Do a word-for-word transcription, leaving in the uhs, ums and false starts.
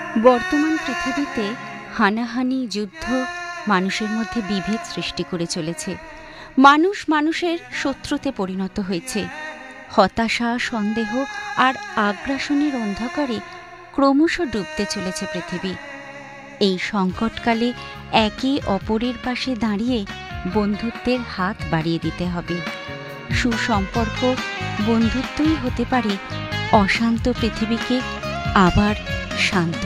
বর্তমান পৃথিবীতে হানাহানি, যুদ্ধ মানুষের মধ্যে বিভেদ সৃষ্টি করে চলেছে। মানুষ মানুষের শত্রুতে পরিণত হয়েছে। হতাশা, সন্দেহ আর আগ্রাসনের অন্ধকারে ক্রমশ ডুবতে চলেছে পৃথিবী। এই সংকটকালে একে অপরের পাশে দাঁড়িয়ে বন্ধুত্বের হাত বাড়িয়ে দিতে হবে। সুসম্পর্ক, বন্ধুত্বই হতে পারে অশান্ত পৃথিবীকে আবার শান্ত